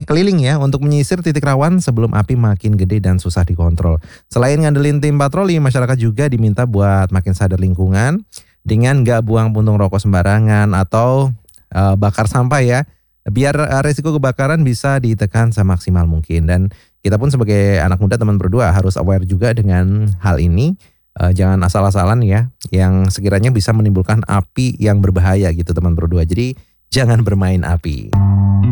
keliling ya untuk menyisir titik rawan sebelum api makin gede dan susah dikontrol. Selain ngandelin tim patroli, masyarakat juga diminta buat makin sadar lingkungan dengan nggak buang puntung rokok sembarangan atau bakar sampah ya. Biar resiko kebakaran bisa ditekan semaksimal mungkin. Dan kita pun sebagai anak muda teman berdua harus aware juga dengan hal ini. Jangan asal-asalan ya, yang sekiranya bisa menimbulkan api yang berbahaya gitu teman berdua. Jadi jangan bermain api.